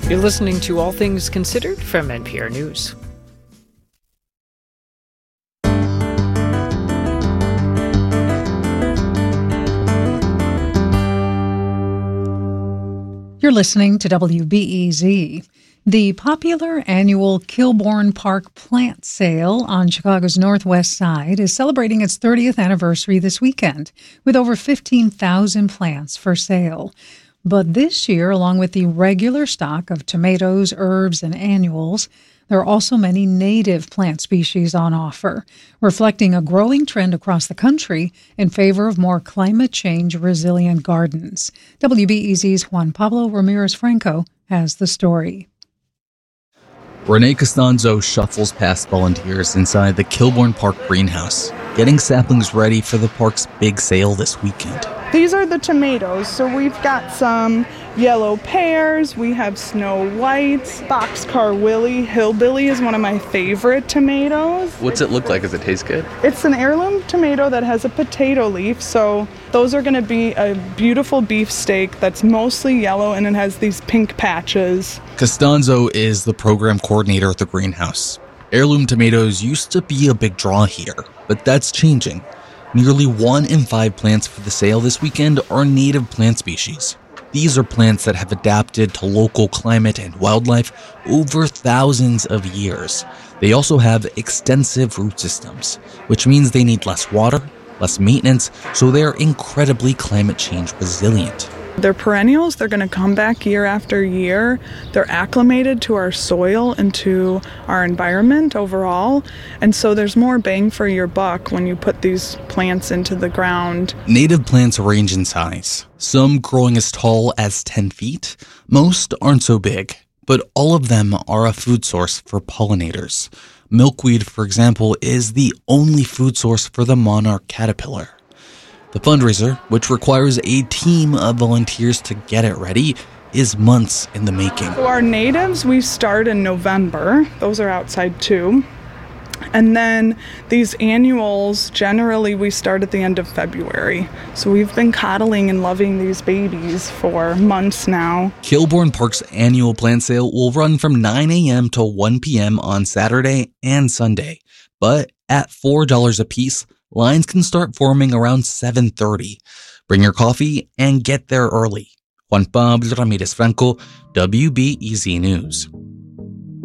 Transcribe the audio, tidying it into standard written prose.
You're listening to All Things Considered from NPR News. You're listening to WBEZ. The popular annual Kilbourne Park Plant Sale on Chicago's Northwest Side is celebrating its 30th anniversary this weekend, with over 15,000 plants for sale. But this year, along with the regular stock of tomatoes, herbs, and annuals, there are also many native plant species on offer, reflecting a growing trend across the country in favor of more climate change-resilient gardens. WBEZ's Juan Pablo Ramirez-Franco has the story. Renee Costanzo shuffles past volunteers inside the Kilbourne Park greenhouse, getting saplings ready for the park's big sale this weekend. These are the tomatoes, so we've got some yellow pears, we have Snow Whites, Boxcar Willie. Hillbilly is one of my favorite tomatoes. What's it look like? Does it taste good? It's an heirloom tomato that has a potato leaf, so those are going to be a beautiful beef steak that's mostly yellow and it has these pink patches. Costanzo is the program coordinator at the greenhouse. Heirloom tomatoes used to be a big draw here, but that's changing. Nearly 1 in 5 plants for the sale this weekend are native plant species. These are plants that have adapted to local climate and wildlife over thousands of years. They also have extensive root systems, which means they need less water, less maintenance, so they're incredibly climate change resilient. They're perennials. They're going to come back year after year. They're acclimated to our soil and to our environment overall. And so there's more bang for your buck when you put these plants into the ground. Native plants range in size, some growing as tall as 10 feet. Most aren't so big, but all of them are a food source for pollinators. Milkweed, for example, is the only food source for the monarch caterpillar. The fundraiser, which requires a team of volunteers to get it ready, is months in the making. So our natives, we start in November. Those are outside too. And then these annuals, generally we start at the end of February. So we've been coddling and loving these babies for months now. Kilbourne Park's annual plant sale will run from 9 a.m. to 1 p.m. on Saturday and Sunday. But at $4 a piece, lines can start forming around 7:30. Bring your coffee and get there early. Juan Pablo Ramirez-Franco, WBEZ News.